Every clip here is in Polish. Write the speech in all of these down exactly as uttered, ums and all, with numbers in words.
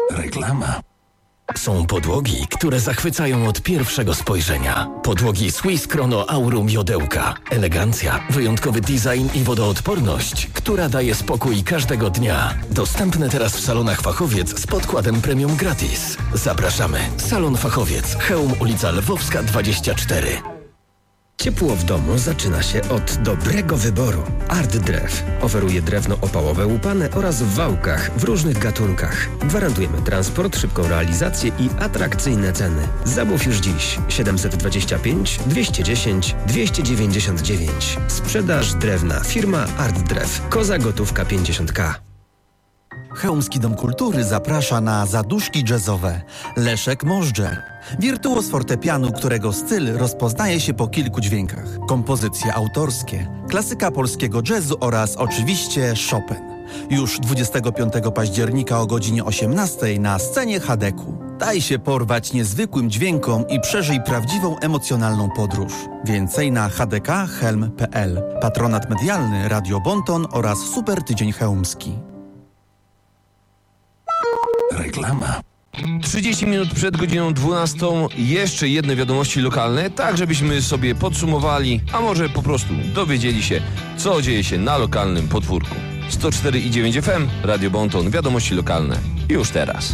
Reklama. Są podłogi, które zachwycają od pierwszego spojrzenia. Podłogi Swiss Chrono Aurum Jodełka. Elegancja, wyjątkowy design i wodoodporność, która daje spokój każdego dnia. Dostępne teraz w salonach Fachowiec z podkładem premium gratis. Zapraszamy. Salon Fachowiec, Chełm, ulica Lwowska dwadzieścia cztery. Ciepło w domu zaczyna się od dobrego wyboru. Art Drew oferuje drewno opałowe łupane oraz w wałkach w różnych gatunkach. Gwarantujemy transport, szybką realizację i atrakcyjne ceny. Zamów już dziś siedemset dwadzieścia pięć dwieście dziesięć dwieście dziewięćdziesiąt dziewięć. Sprzedaż drewna. Firma Art Drew. Koza gotówka pięćdziesiąt ka. Chełmski Dom Kultury zaprasza na zaduszki jazzowe. Leszek Możdżer. Wirtuoz fortepianu, którego styl rozpoznaje się po kilku dźwiękach. Kompozycje autorskie, klasyka polskiego jazzu oraz oczywiście Chopin. Już dwudziestego piątego października o godzinie osiemnastej na scenie Hadeku. Daj się porwać niezwykłym dźwiękom i przeżyj prawdziwą emocjonalną podróż. Więcej na h d k helm kropka p l. Patronat medialny Radio Bonton oraz Super Tydzień Chełmski. Reklama. trzydzieści minut przed godziną dwunastą jeszcze jedne wiadomości lokalne, tak żebyśmy sobie podsumowali, a może po prostu dowiedzieli się, co dzieje się na lokalnym podwórku. sto cztery i dziewięć F M, Radio Bonton, wiadomości lokalne. Już teraz.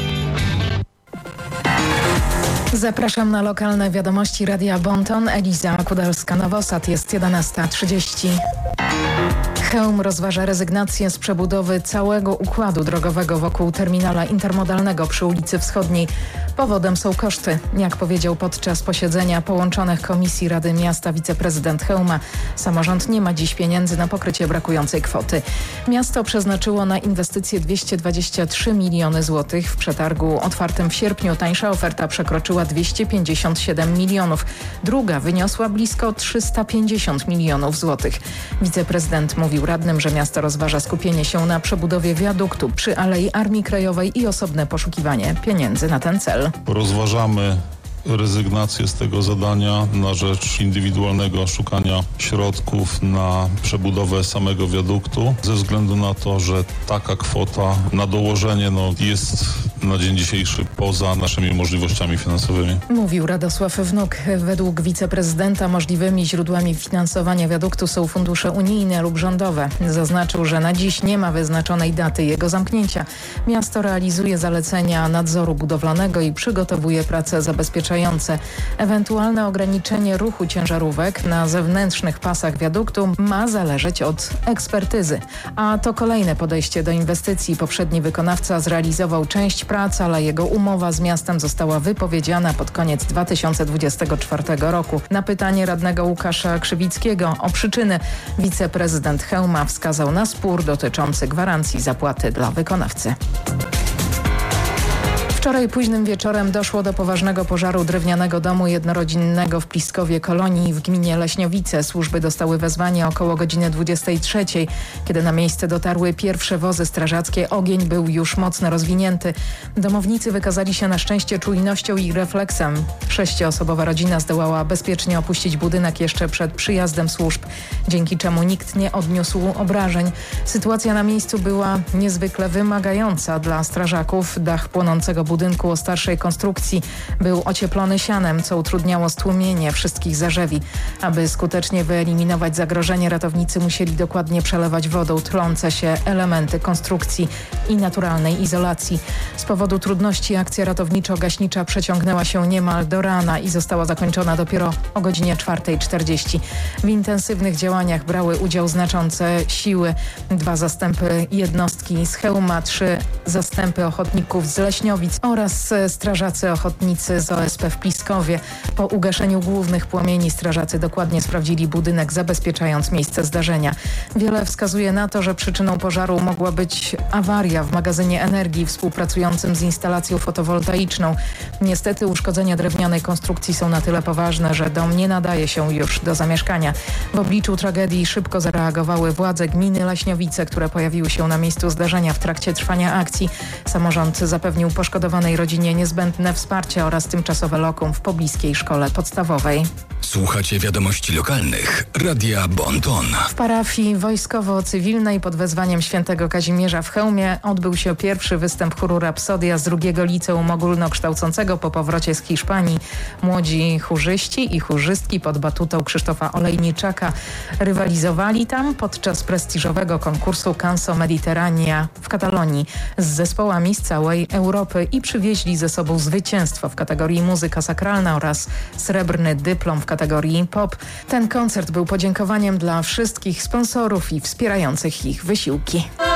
Zapraszam na lokalne wiadomości Radia Bonton. Eliza Kudalska-Nowosad, jest jedenasta trzydzieści. Chełm rozważa rezygnację z przebudowy całego układu drogowego wokół terminala intermodalnego przy ulicy Wschodniej. Powodem są koszty. Jak powiedział podczas posiedzenia połączonych komisji Rady Miasta wiceprezydent Chełma, samorząd nie ma dziś pieniędzy na pokrycie brakującej kwoty. Miasto przeznaczyło na inwestycje dwieście dwadzieścia trzy miliony złotych. W przetargu otwartym w sierpniu tańsza oferta przekroczyła dwieście pięćdziesiąt siedem milionów. Druga wyniosła blisko trzysta pięćdziesiąt milionów złotych. Wiceprezydent mówił radnym, że miasto rozważa skupienie się na przebudowie wiaduktu przy Alei Armii Krajowej i osobne poszukiwanie pieniędzy na ten cel. Rozważamy rezygnację z tego zadania na rzecz indywidualnego szukania środków na przebudowę samego wiaduktu, ze względu na to, że taka kwota na dołożenie no, jest na dzień dzisiejszy poza naszymi możliwościami finansowymi. Mówił Radosław Wnuk. Według wiceprezydenta możliwymi źródłami finansowania wiaduktu są fundusze unijne lub rządowe. Zaznaczył, że na dziś nie ma wyznaczonej daty jego zamknięcia. Miasto realizuje zalecenia nadzoru budowlanego i przygotowuje prace zabezpieczające. Ewentualne ograniczenie ruchu ciężarówek na zewnętrznych pasach wiaduktu ma zależeć od ekspertyzy. A to kolejne podejście do inwestycji. Poprzedni wykonawca zrealizował część prac, ale jego umowa z miastem została wypowiedziana pod koniec dwa tysiące dwudziestego czwartego roku. Na pytanie radnego Łukasza Krzywickiego o przyczyny wiceprezydent Chełma wskazał na spór dotyczący gwarancji zapłaty dla wykonawcy. Wczoraj późnym wieczorem doszło do poważnego pożaru drewnianego domu jednorodzinnego w Pliskowie Kolonii w gminie Leśniowice. Służby dostały wezwanie około godziny dwudziestej trzeciej. Kiedy na miejsce dotarły pierwsze wozy strażackie, ogień był już mocno rozwinięty. Domownicy wykazali się na szczęście czujnością i refleksem. Sześcioosobowa rodzina zdołała bezpiecznie opuścić budynek jeszcze przed przyjazdem służb, dzięki czemu nikt nie odniósł obrażeń. Sytuacja na miejscu była niezwykle wymagająca dla strażaków. Dach płonącego budynku o starszej konstrukcji był ocieplony sianem, co utrudniało stłumienie wszystkich zarzewi. Aby skutecznie wyeliminować zagrożenie, ratownicy musieli dokładnie przelewać wodą trące się elementy konstrukcji i naturalnej izolacji. Z powodu trudności akcja ratowniczo-gaśnicza przeciągnęła się niemal do rana i została zakończona dopiero o godzinie czwartej czterdzieści. W intensywnych działaniach brały udział znaczące siły. Dwa zastępy jednostki z Chełma, trzy zastępy ochotników z Leśniowic oraz strażacy ochotnicy z O S P w Pliskowie. Po ugaszeniu głównych płomieni strażacy dokładnie sprawdzili budynek, zabezpieczając miejsce zdarzenia. Wiele wskazuje na to, że przyczyną pożaru mogła być awaria w magazynie energii współpracującym z instalacją fotowoltaiczną. Niestety uszkodzenia drewnianej konstrukcji są na tyle poważne, że dom nie nadaje się już do zamieszkania. W obliczu tragedii szybko zareagowały władze gminy Leśniowice, które pojawiły się na miejscu zdarzenia w trakcie trwania akcji. Samorząd zapewnił poszkodowanym zamordowanej rodzinie niezbędne wsparcie oraz tymczasowe lokum w pobliskiej szkole podstawowej. Słuchacie wiadomości lokalnych Radia Bon Ton. W parafii wojskowo-cywilnej pod wezwaniem świętego Kazimierza w Chełmie odbył się pierwszy występ chóru Rapsodia z drugiego liceum ogólnokształcącego po powrocie z Hiszpanii. Młodzi chórzyści i chórzystki pod batutą Krzysztofa Olejniczaka rywalizowali tam podczas prestiżowego konkursu Canso Mediterrania w Katalonii z zespołami z całej Europy i przywieźli ze sobą zwycięstwo w kategorii muzyka sakralna oraz srebrny dyplom w kategorii pop. Ten koncert był podziękowaniem dla wszystkich sponsorów i wspierających ich wysiłki.